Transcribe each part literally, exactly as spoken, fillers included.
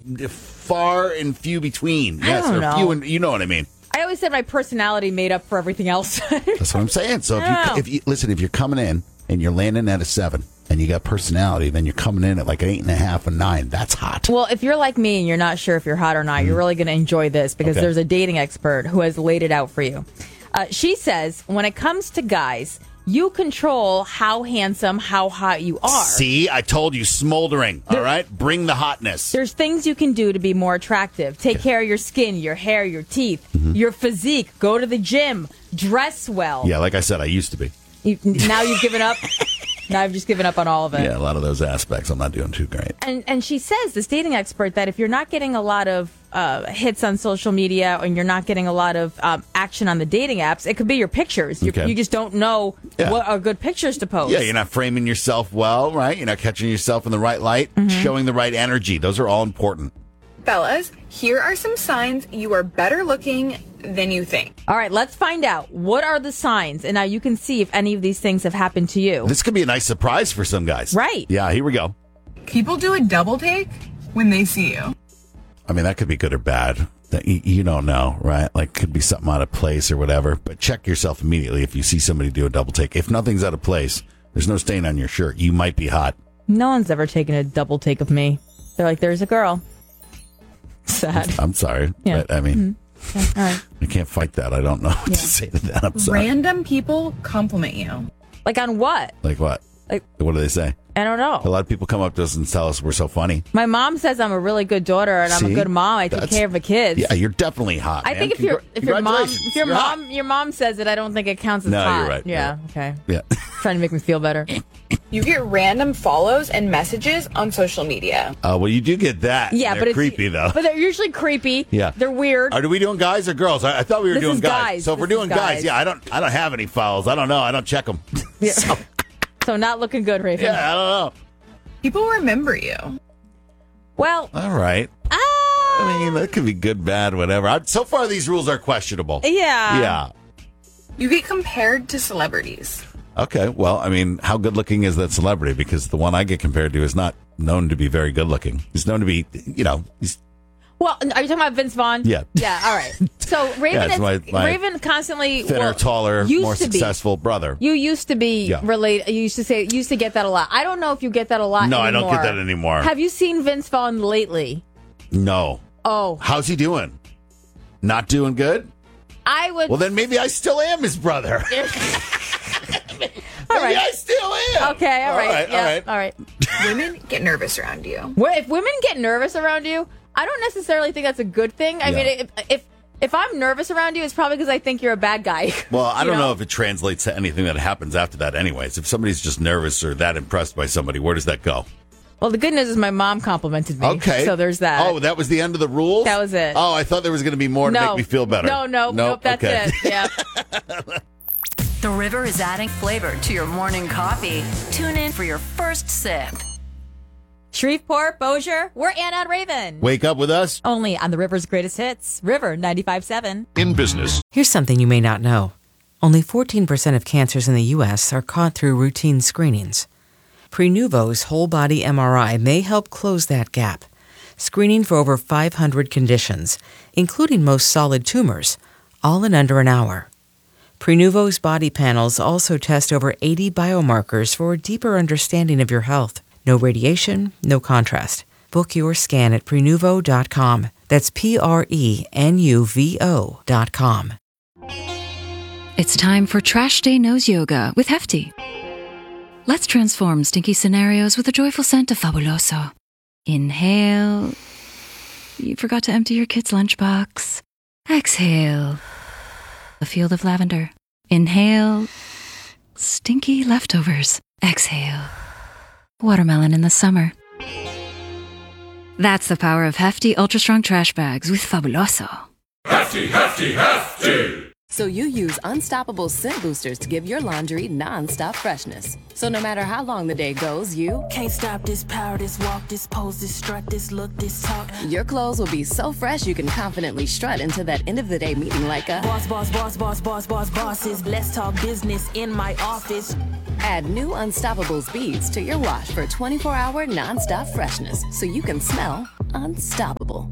far and few between. Yes, I don't or know. few and you know what I mean. I always said my personality made up for everything else. That's what I'm saying. So if you, if you listen, if you're coming in and you're landing at a seven and you got personality, then you're coming in at like an eight and a half, a nine. That's hot. Well, if you're like me and you're not sure if you're hot or not, mm. you're really going to enjoy this because okay. there's a dating expert who has laid it out for you. Uh, she says when it comes to guys, you control how handsome, how hot you are. See, I told you, smoldering. There, all right, bring the hotness. There's things you can do to be more attractive. Take okay. care of your skin, your hair, your teeth, mm-hmm. your physique. Go to the gym. Dress well. Yeah, like I said, I used to be. You, now you've given up. Now I've just given up on all of it. Yeah, a lot of those aspects I'm not doing too great. And and she says, this dating expert, that if you're not getting a lot of uh, hits on social media and you're not getting a lot of um, action on the dating apps, it could be your pictures. Okay. You just don't know yeah. what are good pictures to post. Yeah, you're not framing yourself well, right? You're not catching yourself in the right light, mm-hmm. showing the right energy. Those are all important. Fellas, here are some signs you are better looking than you think. All right, let's find out. What are the signs? And now you can see if any of these things have happened to you. This could be a nice surprise for some guys. Right. Yeah, here we go. People do a double take when they see you. I mean, that could be good or bad. That you, you don't know, right? Like, could be something out of place or whatever. But check yourself immediately if you see somebody do a double take. If nothing's out of place, there's no stain on your shirt. You might be hot. No one's ever taken a double take of me. They're like, there's a girl. Sad. I'm sorry. Yeah. But, I mean, mm-hmm. yeah. All right. I can't fight that. I don't know what yeah. to say to that. I'm sorry. Random people compliment you. Like on what? Like what? Like what do they say? I don't know. A lot of people come up to us and tell us we're so funny. My mom says I'm a really good daughter and See? I'm a good mom. I take That's, care of the kids. Yeah, you're definitely hot. I man. think if your if your mom if your you're mom hot. your mom says it, I don't think it counts as no, hot. you're right. Yeah. Right. Okay. Yeah. Trying to make me feel better. You get random follows and messages on social media. Uh, well, you do get that. Yeah, they're but it's creepy though. But they're usually creepy. Yeah, they're weird. Are we doing guys or girls? I, I thought we were this doing is guys. guys. So if this we're doing guys. guys, yeah, I don't, I don't have any follows. I don't know. I don't check them. Yeah. so. so not looking good, Raven. Yeah, I don't know. People remember you. Well, all right. Uh, I mean, that could be good, bad, whatever. I, so far, these rules are questionable. Yeah. Yeah. You get compared to celebrities. Okay. Well, I mean, how good looking is that celebrity? Because the one I get compared to is not known to be very good looking. He's known to be, you know, he's. Well, are you talking about Vince Vaughn? Yeah. Yeah, all right. So Raven yeah, is, my, my Raven constantly thinner, well, taller, more successful be. brother. You used to be yeah. related. You used to say used to get that a lot. I don't know if you get that a lot no, anymore. I don't get that anymore. Have you seen Vince Vaughn lately? No. Oh. How's he doing? Not doing good? I would. Well, then maybe I still am his brother. all maybe right. I still am. Okay, all, all right. right. Yeah, all right. All right. Women get nervous around you. Well, if women get nervous around you, I don't necessarily think that's a good thing. I yeah. mean, if, if if I'm nervous around you, it's probably because I think you're a bad guy. Well, I don't know? know if it translates to anything that happens after that anyways. If somebody's just nervous or that impressed by somebody, where does that go? Well, the good news is my mom complimented me. Okay. So there's that. Oh, that was the end of the rules? That was it. Oh, I thought there was going to be more to no. make me feel better. No, no, nope, nope, that's okay. it. Yeah. The River is adding flavor to your morning coffee. Tune in for your first sip. Shreveport, Bossier, we're Anna and Raven. Wake up with us. Only on the River's greatest hits, River ninety-five point seven. In business. Here's something you may not know. Only fourteen percent of cancers in the U S are caught through routine screenings. Prenuvo's whole-body M R I may help close that gap, screening for over five hundred conditions, including most solid tumors, all in under an hour. Prenuvo's body panels also test over eighty biomarkers for a deeper understanding of your health. No radiation, no contrast. Book your scan at Prenuvo dot com. That's P R E N U V O dot com. It's time for Trash Day Nose Yoga with Hefty. Let's transform stinky scenarios with a joyful scent of Fabuloso. Inhale. You forgot to empty your kid's lunchbox. Exhale. A field of lavender. Inhale. Stinky leftovers. Exhale. Watermelon in the summer. That's the power of Hefty Ultra Strong Trash Bags with Fabuloso. Hefty, hefty, hefty! So you use Unstoppable Scent Boosters to give your laundry non-stop freshness. So no matter how long the day goes, you can't stop this power, this walk, this pose, this strut, this look, this talk. Your clothes will be so fresh you can confidently strut into that end of the day meeting like a boss, boss, boss, boss, boss, boss, bosses. Let's talk business in my office. Add new Unstoppables beads to your wash for twenty-four hour nonstop freshness so you can smell unstoppable.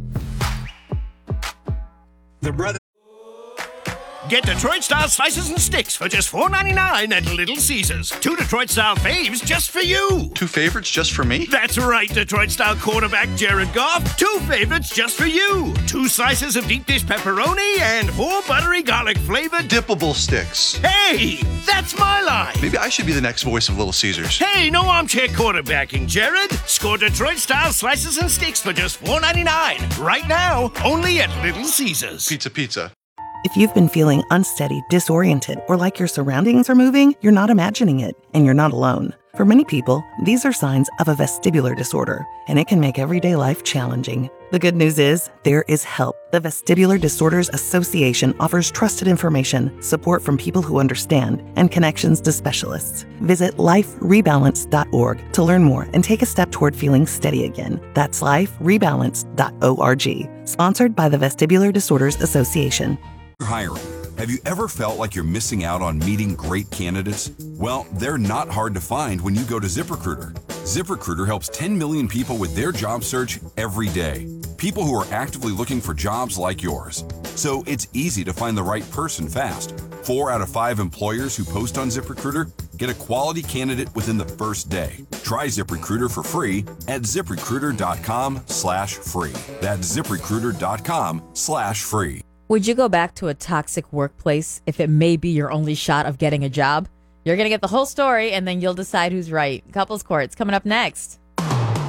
The brother. Get Detroit-style slices and sticks for just four ninety-nine at Little Caesars. Two Detroit-style faves just for you. Two favorites just for me? That's right, Detroit-style quarterback Jared Goff. Two favorites just for you. Two slices of deep dish pepperoni and four buttery garlic flavored dippable sticks. Hey, that's my line. Maybe I should be the next voice of Little Caesars. Hey, no armchair quarterbacking, Jared. Score Detroit-style slices and sticks for just four ninety-nine. Right now, only at Little Caesars. Pizza, pizza. If you've been feeling unsteady, disoriented, or like your surroundings are moving, you're not imagining it, and you're not alone. For many people, these are signs of a vestibular disorder, and it can make everyday life challenging. The good news is, there is help. The Vestibular Disorders Association offers trusted information, support from people who understand, and connections to specialists. Visit life rebalance dot org to learn more and take a step toward feeling steady again. That's life rebalance dot org. Sponsored by the Vestibular Disorders Association. Hiring. Have you ever felt like you're missing out on meeting great candidates? Well, they're not hard to find when you go to ZipRecruiter. ZipRecruiter helps ten million people with their job search every day. People who are actively looking for jobs like yours. So it's easy to find the right person fast. Four out of five employers who post on ZipRecruiter get a quality candidate within the first day. Try ZipRecruiter for free at ZipRecruiter.com slash free. That's ZipRecruiter.com slash free. Would you go back to a toxic workplace if it may be your only shot of getting a job? You're going to get the whole story, and then you'll decide who's right. Couples Court's coming up next.